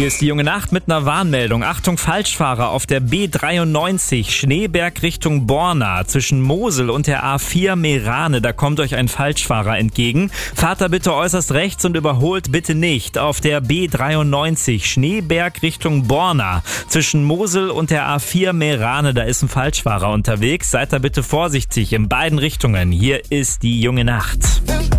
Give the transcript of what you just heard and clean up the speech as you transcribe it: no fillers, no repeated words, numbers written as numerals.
Hier ist die junge Nacht mit einer Warnmeldung. Achtung, Falschfahrer auf der B93 Schneeberg Richtung Borna zwischen Mosel und der A4 Meerane. Da kommt euch ein Falschfahrer entgegen. Fahrt da bitte äußerst rechts und überholt bitte nicht. Auf der B93 Schneeberg Richtung Borna zwischen Mosel und der A4 Meerane. Da ist ein Falschfahrer unterwegs. Seid da bitte vorsichtig in beiden Richtungen. Hier ist die junge Nacht.